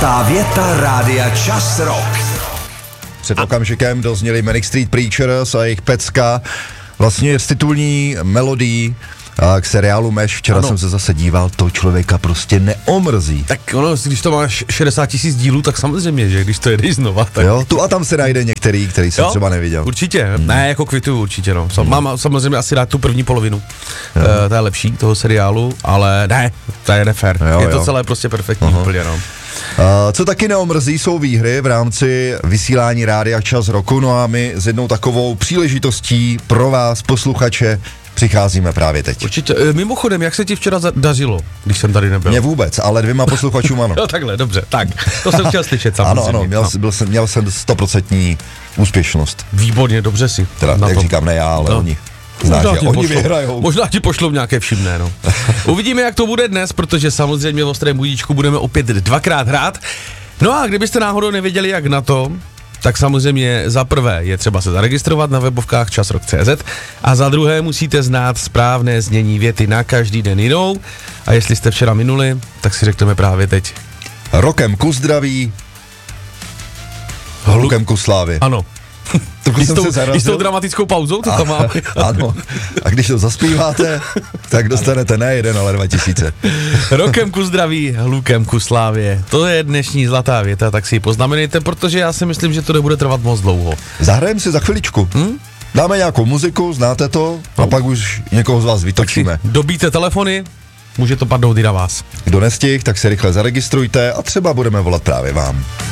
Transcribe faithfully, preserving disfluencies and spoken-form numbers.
Zlatá věta rádia Čas Rock. Před okamžikem dozněli Manic Street Preachers a jejich pecka, vlastně s titulní melodií k seriálu Meš. Včera ano. jsem se zase díval, to člověka prostě neomrzí. Tak ono, když to máš šedesát tisíc dílů, tak samozřejmě, že když to jedeš znova, tak... Jo, tu a tam se najde některý, který jsem jo, třeba neviděl. Určitě, hmm. ne, jako kvituju určitě, no. Hmm. Mám samozřejmě asi rád tu první polovinu, uh, ta je lepší, toho seriálu, ale ne, to je nefér. Jo, je to jo. celé prostě perfektní uh-huh. úplně, no. Uh, co taky neomrzí, jsou výhry v rámci vysílání rádia Čas roku, no a my s jednou takovou příležitostí pro vás, posluchače, přicházíme právě teď. Určitě. Mimochodem, jak se ti včera dařilo, když jsem tady nebyl? Mně vůbec, ale dvěma posluchačům ano. No takhle, dobře, tak, to jsem chtěl slyšet samozřejmě. Ano, ano, měl, no. byl jsem, měl jsem stoprocentní úspěšnost. Výborně, dobře si. Teda, jak tom. říkám, ne já, ale no. oni. Znáš, možná, ti oni vyhrajou. možná ti pošlou nějaké všimné, no. Uvidíme, jak to bude dnes, protože samozřejmě v Ostrém budíčku budeme opět dvakrát hrát. No a kdybyste náhodou nevěděli, jak na to, tak samozřejmě za prvé je třeba se zaregistrovat na webovkách časrock tečka cé zet a za druhé musíte znát správné znění věty na každý den jinou. A jestli jste včera minuli, tak si řekneme právě teď. Rokem ku zdraví, hlukem ku slávy. Ano. I s, tou, I s tou dramatickou pauzou, to tam máme. Ano. A když to zaspíváte, tak dostanete ne jeden, ale dva tisíce. Rokem ku zdraví, hlukem ku slávě. To je dnešní zlatá věta, tak si ji poznamenejte, protože já si myslím, že to nebude trvat moc dlouho. Zahrajeme si za chviličku. Hmm? Dáme nějakou muziku, znáte to, no. a pak už někoho z vás vytočíme. Dobíte telefony, může to padnout i na vás. Kdo nestih, tak se rychle zaregistrujte a třeba budeme volat právě vám.